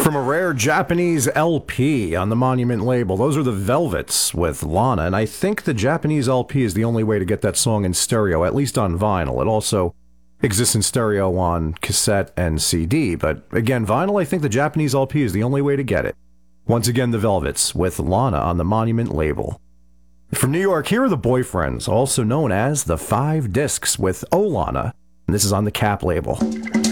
From a rare Japanese LP on the Monument label, those are the Velvets with Lana, and I think the Japanese LP is the only way to get that song in stereo, at least on vinyl. It also exists in stereo on cassette and CD, but again, vinyl, I think the Japanese LP is the only way to get it. Once again, the Velvets with Lana on the Monument label. From New York, here are the Boyfriends, also known as the Five Discs with Olana, and this is on the Cap label.